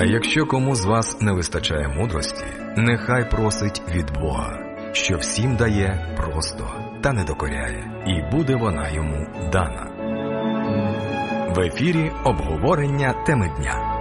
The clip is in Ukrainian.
якщо кому з вас не вистачає мудрості, нехай просить від Бога, що всім дає просто та не докоряє, і буде вона йому дана. В ефірі обговорення теми дня.